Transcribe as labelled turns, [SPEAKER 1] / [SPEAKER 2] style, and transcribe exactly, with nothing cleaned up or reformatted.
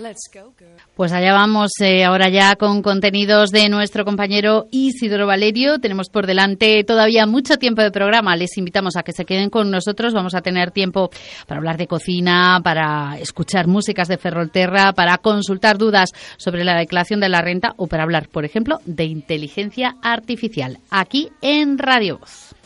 [SPEAKER 1] Pues allá vamos, eh, ahora ya con contenidos de nuestro compañero Isidoro Valerio. Tenemos por delante todavía mucho tiempo de programa. Les invitamos a que se queden con nosotros. Vamos a tener tiempo para hablar de cocina, para escuchar músicas de Ferrolterra, para consultar dudas sobre la declaración de la renta o para hablar, por ejemplo, de inteligencia artificial, aquí en Radio Voz.